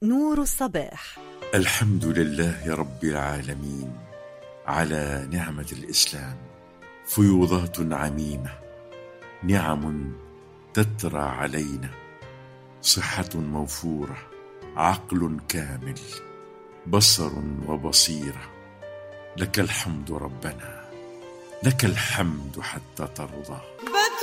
نور الصباح. الحمد لله رب العالمين على نعمة الإسلام، فيوضات عميمة، نعم تترى علينا، صحة موفورة، عقل كامل، بصر وبصيرة. لك الحمد ربنا، لك الحمد حتى ترضى.